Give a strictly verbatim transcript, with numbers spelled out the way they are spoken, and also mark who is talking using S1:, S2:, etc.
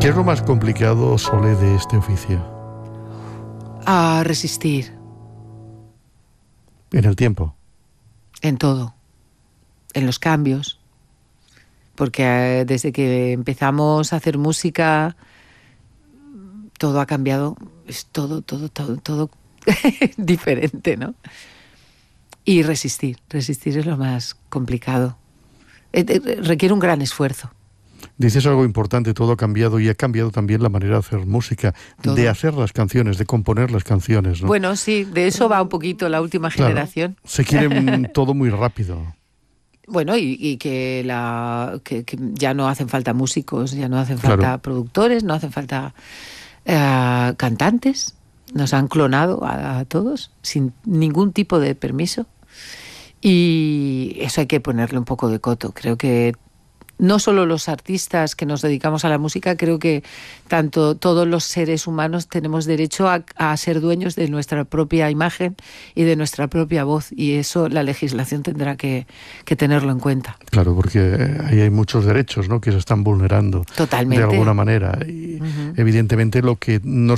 S1: ¿Qué es lo más complicado, Sole, de este oficio?
S2: A resistir.
S1: En el tiempo.
S2: En todo. En los cambios. Porque eh, desde que empezamos a hacer música, todo ha cambiado. Es todo, todo, todo, todo diferente, ¿no? Y resistir. Resistir es lo más complicado. Eh, eh, requiere un gran esfuerzo.
S1: Dices algo importante, todo ha cambiado y ha cambiado también la manera de hacer música,
S2: Todo.
S1: de hacer las canciones, de componer las canciones, ¿no?
S2: Bueno, sí, de eso va un poquito la última
S1: Claro,
S2: generación.
S1: se quiere todo muy rápido.
S2: Bueno, y, y que, la, que, que ya no hacen falta músicos, ya no hacen falta
S1: Claro.
S2: productores, no hacen falta eh, cantantes. Nos han clonado a, a todos sin ningún tipo de permiso. Y eso hay que ponerle un poco de coto. Creo que no solo los artistas que nos dedicamos a la música, creo que tanto todos los seres humanos tenemos derecho a, a ser dueños de nuestra propia imagen y de nuestra propia voz, y eso la legislación tendrá que, que tenerlo en cuenta.
S1: Claro, porque ahí hay muchos derechos, ¿no?, que se están vulnerando.
S2: Totalmente.
S1: De alguna manera. Y
S2: Uh-huh.
S1: evidentemente lo que no